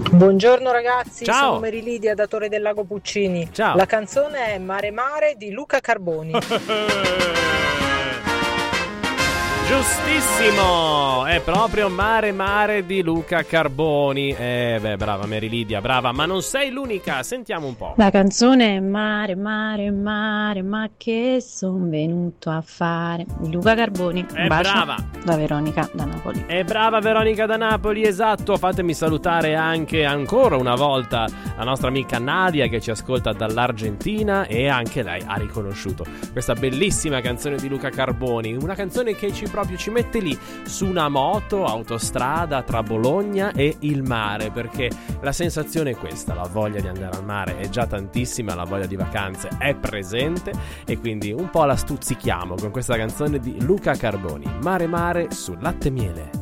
Buongiorno ragazzi, Ciao. sono Merilidia da Torre del Lago Puccini. Ciao. La canzone è Mare Mare di Luca Carboni. Giustissimo, è proprio Mare Mare di Luca Carboni. Brava Merilidia, brava, ma non sei l'unica, sentiamo un po'. La canzone è Mare, mare, mare, ma che son venuto a fare di Luca Carboni. Un bacio Brava. da Veronica da Napoli. È brava Veronica da Napoli, esatto. Fatemi salutare anche ancora una volta la nostra amica Nadia che ci ascolta dall'Argentina, e anche lei ha riconosciuto questa bellissima canzone di Luca Carboni, una canzone che proprio ci mette lì su una moto, autostrada tra Bologna e il mare, perché la sensazione è questa, la voglia di andare al mare è già tantissima, la voglia di vacanze è presente, e quindi un po' la stuzzichiamo con questa canzone di Luca Carboni, Mare Mare su Latte Miele.